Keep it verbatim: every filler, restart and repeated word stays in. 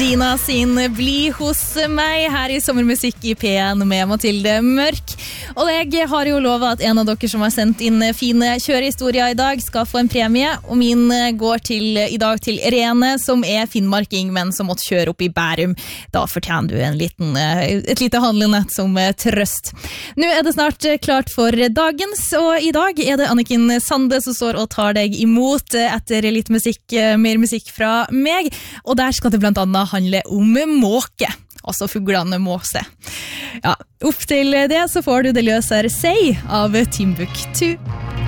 Dina sin Bli hos meg her i Sommermusikk i P en med Mathilde Mørk. Og jeg har jo lovet at en av dere som har sendt inn fine kjørehistorier i dag skal få en premie, og min går til, i dag til Irene, som er finnmarking, men som måtte kjøre opp i Bærum. Da fortjener du en liten, et lite handlenett som trøst. Nå er det snart klart for dagens, og i dag er det Anniken Sande som står og tar deg imot etter litt musikk, mer musikk fra meg, og der skal det blant annet handle om måke, altså fuglene måse. Ja, opp til det så får du det løsere seg av Timbuktu.